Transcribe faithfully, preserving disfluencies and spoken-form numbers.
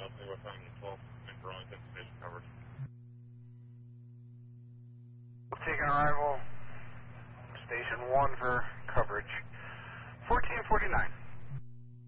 with um, twelve and Burlington station coverage. We'll take an arrival, station one for coverage. fourteen forty-nine.